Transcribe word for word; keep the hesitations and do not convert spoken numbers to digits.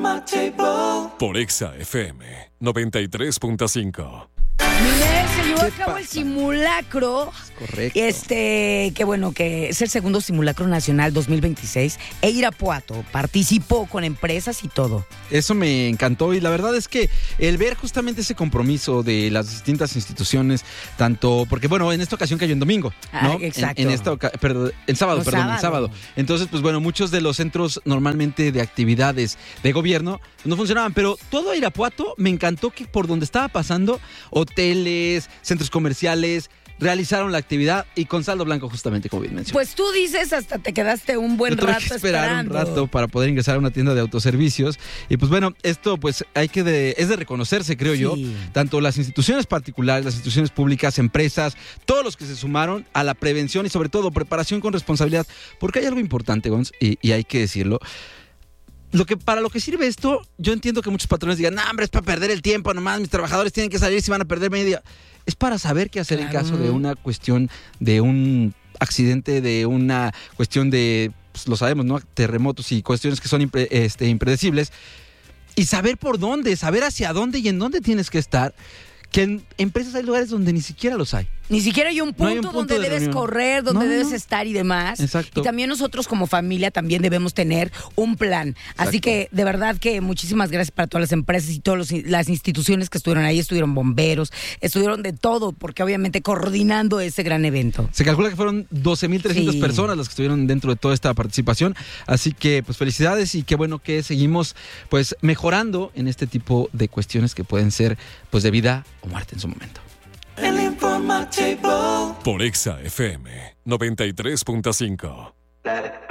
Por Exa F M noventa y tres punto cinco. Miguel, se llevó a ¿Qué cabo pasa? el simulacro. Correcto. Este, que bueno, que es el segundo simulacro nacional dos mil veintiséis. E Irapuato participó con empresas y todo. Eso me encantó y la verdad es que el ver justamente ese compromiso de las distintas instituciones, tanto, porque bueno, en esta ocasión cayó en domingo, ¿no? Ah, exacto. En, en esta oca- perdón, en sábado, No, perdón, sábado. en sábado. Entonces, pues bueno, muchos de los centros normalmente de actividades de gobierno no funcionaban, pero todo Irapuato me encantó que por donde estaba pasando, hoteles, centros comerciales, realizaron la actividad y con saldo blanco justamente como bien mencioné. Pues tú dices, hasta te quedaste un buen Yo tuve rato que esperar esperando. un rato para poder ingresar a una tienda de autoservicios. Y pues bueno, esto pues hay que de, es de reconocerse, creo Sí. yo, tanto las instituciones particulares, las instituciones públicas, empresas, todos los que se sumaron a la prevención y sobre todo preparación con responsabilidad. Porque hay algo importante, Gonz, y, y hay que decirlo. Lo que, para lo que sirve esto, yo entiendo que muchos patrones digan, no, hombre, es para perder el tiempo nomás, mis trabajadores tienen que salir si van a perder media. Es para saber qué hacer en Claro. caso de una cuestión, de un accidente, de una cuestión de, pues, lo sabemos, ¿no? Terremotos y cuestiones que son impre- este, impredecibles. Y saber por dónde, saber hacia dónde y en dónde tienes que estar. Que en empresas hay lugares donde ni siquiera los hay. Ni siquiera hay un punto, No hay un punto donde de debes reunión. correr, donde No, debes no. estar y demás. Exacto. Y también nosotros como familia también debemos tener un plan. Así Exacto. que de verdad que muchísimas gracias para todas las empresas y todas los- las instituciones que estuvieron ahí. Estuvieron bomberos, estuvieron de todo, porque obviamente coordinando ese gran evento. Se calcula que fueron doce mil trescientas Sí. personas las que estuvieron dentro de toda esta participación. Así que, pues, felicidades y qué bueno que seguimos, pues, mejorando en este tipo de cuestiones que pueden ser, pues, de vida o muerte en su momento. Por Exa F M noventa y tres punto cinco.